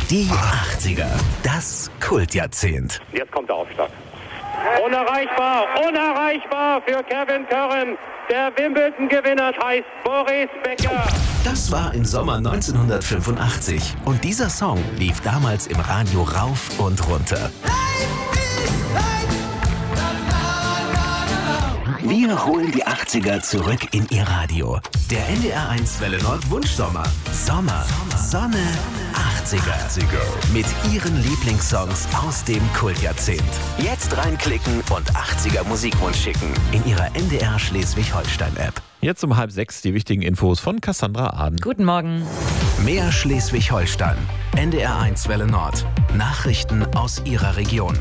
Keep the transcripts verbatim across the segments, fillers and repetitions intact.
Die achtziger, das Kultjahrzehnt. Jetzt kommt der Aufschlag. Unerreichbar, unerreichbar für Kevin Curran. Der Wimbledon-Gewinner heißt Boris Becker. Das war im Sommer neunzehnhundertfünfundachtzig und dieser Song lief damals im Radio rauf und runter. Wir holen die achtziger zurück in Ihr Radio. Der N D R eins Welle Nord Wunschsommer. Sommer, Sonne, achtziger. Mit Ihren Lieblingssongs aus dem Kultjahrzehnt. Jetzt reinklicken und achtziger Musikwunsch schicken in Ihrer N D R Schleswig-Holstein-App. Jetzt um halb sechs die wichtigen Infos von Cassandra Aden. Guten Morgen. Mehr Schleswig-Holstein. N D R eins Welle Nord. Nachrichten aus Ihrer Region.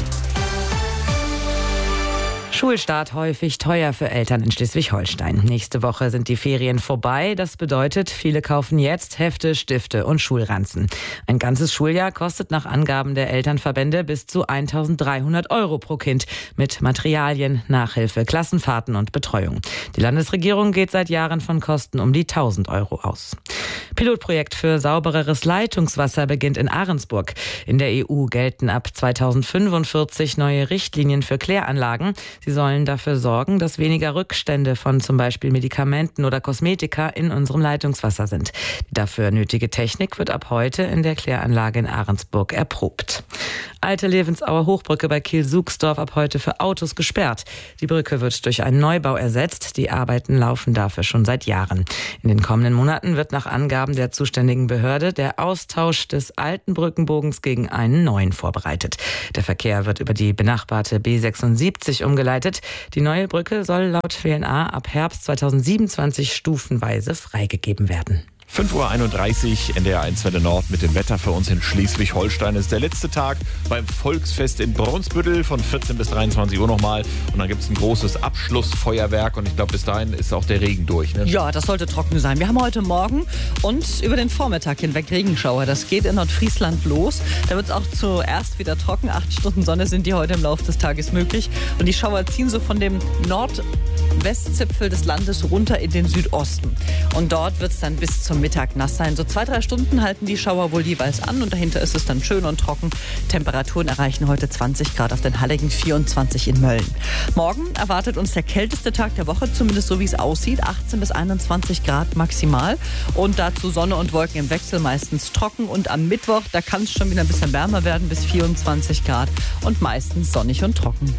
Schulstart häufig teuer für Eltern in Schleswig-Holstein. Nächste Woche sind die Ferien vorbei. Das bedeutet, viele kaufen jetzt Hefte, Stifte und Schulranzen. Ein ganzes Schuljahr kostet nach Angaben der Elternverbände bis zu eintausenddreihundert Euro pro Kind mit Materialien, Nachhilfe, Klassenfahrten und Betreuung. Die Landesregierung geht seit Jahren von Kosten um die tausend Euro aus. Pilotprojekt für saubereres Leitungswasser beginnt in Ahrensburg. In der E U gelten ab zweitausendfünfundvierzig neue Richtlinien für Kläranlagen. Sie sollen dafür sorgen, dass weniger Rückstände von zum Beispiel Medikamenten oder Kosmetika in unserem Leitungswasser sind. Die dafür nötige Technik wird ab heute in der Kläranlage in Ahrensburg erprobt. Alte Levensauer Hochbrücke bei Kiel-Suchsdorf ab heute für Autos gesperrt. Die Brücke wird durch einen Neubau ersetzt. Die Arbeiten laufen dafür schon seit Jahren. In den kommenden Monaten wird nach Angaben der zuständigen Behörde der Austausch des alten Brückenbogens gegen einen neuen vorbereitet. Der Verkehr wird über die benachbarte B sechsundsiebzig umgeleitet. Die neue Brücke soll laut W N A ab Herbst zweitausendsiebenundzwanzig stufenweise freigegeben werden. fünf Uhr einunddreißig, N D R eins Welle Nord mit dem Wetter für uns in Schleswig-Holstein. Es ist der letzte Tag beim Volksfest in Brunsbüttel von vierzehn bis dreiundzwanzig Uhr nochmal. Und dann gibt es ein großes Abschlussfeuerwerk und ich glaube, bis dahin ist auch der Regen durch. Ne? Ja, das sollte trocken sein. Wir haben heute Morgen und über den Vormittag hinweg Regenschauer. Das geht in Nordfriesland los. Da wird es auch zuerst wieder trocken. Acht Stunden Sonne sind die heute im Laufe des Tages möglich. Und die Schauer ziehen so von dem Nordwestzipfel des Landes runter in den Südosten. Und dort wird es dann bis zum Mittag nass sein. So zwei, drei Stunden halten die Schauer wohl jeweils an und dahinter ist es dann schön und trocken. Temperaturen erreichen heute zwanzig Grad auf den Halligen, vierundzwanzig in Mölln. Morgen erwartet uns der kälteste Tag der Woche, zumindest so wie es aussieht. achtzehn bis einundzwanzig Grad maximal und dazu Sonne und Wolken im Wechsel, meistens trocken. Und am Mittwoch, da kann es schon wieder ein bisschen wärmer werden, bis vierundzwanzig Grad und meistens sonnig und trocken.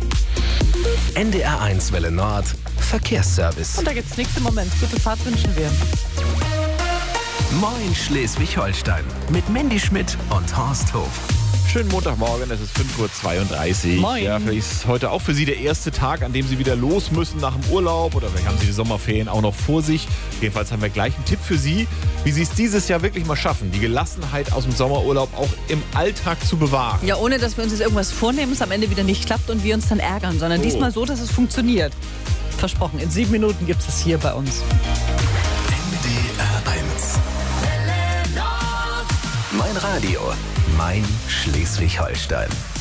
N D R eins Welle Nord, Verkehrsservice. Und da gibt es nichts im Moment. Gute Fahrt wünschen wir. Moin Schleswig-Holstein mit Mandy Schmidt und Horst Hof. Schönen Montagmorgen, es ist fünf Uhr zweiunddreißig. Moin. Ja, vielleicht ist heute auch für Sie der erste Tag, an dem Sie wieder los müssen nach dem Urlaub oder vielleicht haben Sie die Sommerferien auch noch vor sich. Jedenfalls haben wir gleich einen Tipp für Sie, wie Sie es dieses Jahr wirklich mal schaffen, die Gelassenheit aus dem Sommerurlaub auch im Alltag zu bewahren. Ja, ohne dass wir uns jetzt irgendwas vornehmen, es am Ende wieder nicht klappt und wir uns dann ärgern, sondern Oh. diesmal so, dass es funktioniert. Versprochen, in sieben Minuten gibt es hier bei uns. N D R eins. Mein Radio, mein Schleswig-Holstein.